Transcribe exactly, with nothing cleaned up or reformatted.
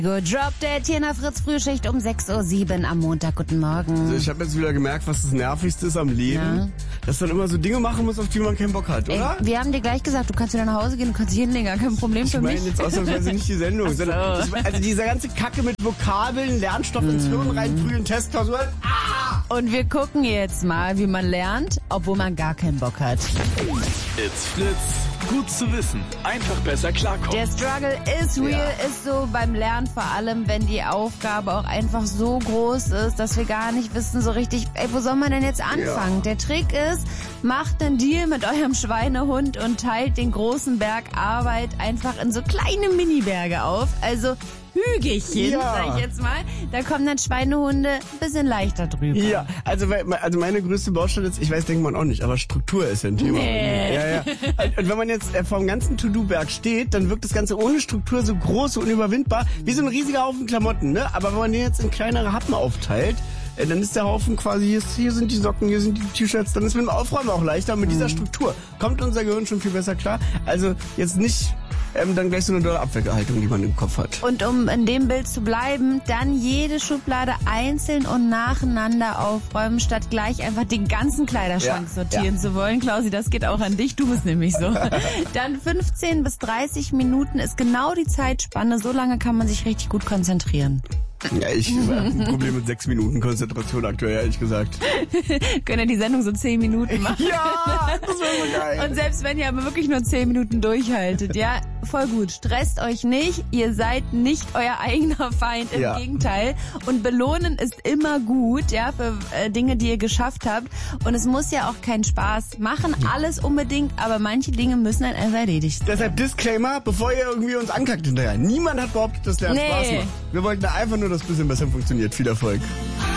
Drop Dead hier in der Fritz-Frühschicht um sechs Uhr sieben am Montag. Guten Morgen. Also ich habe jetzt wieder gemerkt, was das Nervigste ist am Leben. Ja. Dass man immer so Dinge machen muss, auf die man keinen Bock hat, oder? Ey, wir haben dir gleich gesagt, du kannst wieder nach Hause gehen, du kannst dich hinlegen, gar kein Problem für mich. Ich meine jetzt ausnahmsweise nicht die Sendung. So. Sondern ich mein, also diese ganze Kacke mit Vokabeln, Lernstoff ins Hirn reinprügeln, Testklausuren. Ah! Und wir gucken jetzt mal, wie man lernt, obwohl man gar keinen Bock hat. It's Fritz. Gut zu wissen. Einfach besser klarkommen. Der Struggle is real, ja. Ist so beim Lernen, vor allem wenn die Aufgabe auch einfach so groß ist, dass wir gar nicht wissen so richtig, ey, wo soll man denn jetzt anfangen? Ja. Der Trick ist, macht einen Deal mit eurem Schweinehund und teilt den großen Berg Arbeit einfach in so kleine Mini-Berge auf. Also Hügelchen, ja. Sag ich jetzt mal. Da kommen dann Schweinehunde ein bisschen leichter drüber. Ja, also, also meine größte Baustelle ist, ich weiß, denkt man auch nicht, aber Struktur ist ja ein Thema. Nee. Ja, ja. Und wenn man jetzt vor dem ganzen To-Do-Berg steht, dann wirkt das Ganze ohne Struktur so groß und unüberwindbar, wie so ein riesiger Haufen Klamotten, ne? Aber wenn man den jetzt in kleinere Happen aufteilt, dann ist der Haufen quasi, hier, hier sind die Socken, hier sind die T-Shirts, dann ist mit dem Aufräumen auch leichter. Mit dieser Struktur kommt unser Gehirn schon viel besser klar. Also jetzt nicht ähm, dann gleich so eine dolle Abwehrhaltung, die man im Kopf hat. Und um in dem Bild zu bleiben, dann jede Schublade einzeln und nacheinander aufräumen, statt gleich einfach den ganzen Kleiderschrank ja, sortieren ja. zu wollen. Klausi, das geht auch an dich, du bist nämlich so. Dann fünfzehn bis dreißig Minuten ist genau die Zeitspanne, so lange kann man sich richtig gut konzentrieren. Ja, ich habe ein Problem mit sechs Minuten Konzentration aktuell, ehrlich gesagt. Können ja die Sendung so zehn Minuten machen. Ja, das wäre so geil. Und selbst wenn ihr aber wirklich nur zehn Minuten durchhaltet, ja, voll gut. Stresst euch nicht, ihr seid nicht euer eigener Feind, im ja. Gegenteil. Und belohnen ist immer gut, ja, für äh, Dinge, die ihr geschafft habt. Und es muss ja auch keinen Spaß machen, alles unbedingt, aber manche Dinge müssen dann einfach erledigt sein. Deshalb Disclaimer, bevor ihr irgendwie uns ankackt hinterher. Niemand hat behauptet, dass Lernen nee. Spaß macht. Wir wollten einfach nur, dass es ein bisschen besser funktioniert. Viel Erfolg.